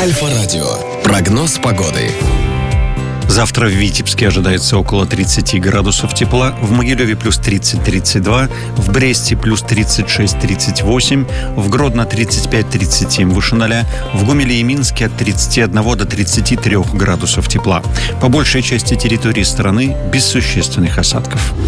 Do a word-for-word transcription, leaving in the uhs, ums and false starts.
Альфа-радио. Прогноз погоды. Завтра в Витебске ожидается около тридцать градусов тепла, в Могилеве плюс тридцать - тридцать два, в Бресте плюс тридцать шесть - тридцать восемь, в Гродно тридцать пять - тридцать семь выше ноля, в Гомеле и Минске от тридцати одного до тридцати трёх градусов тепла. По большей части территории страны без существенных осадков.